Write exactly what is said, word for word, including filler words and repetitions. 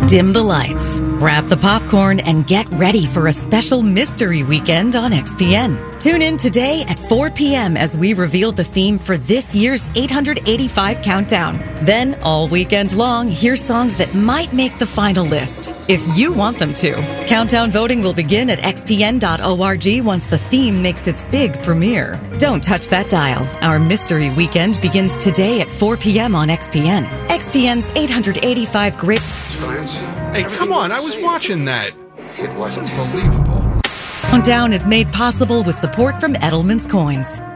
Dim the lights, grab the popcorn, and get ready for a special mystery weekend on X P N. Tune in today at four p.m. as we reveal the theme for this year's eight hundred eighty-five Countdown. Then, all weekend long, hear songs that might make the final list, if you want them to. Countdown voting will begin at x p n dot org once the theme makes its big premiere. Don't touch that dial. Our mystery weekend begins today at four p.m. on X P N. X P N's eight hundred eighty-five Great... Hey, come on, I was watching that. It wasn't unbelievable. Countdown is made possible with support from Edelman's Coins.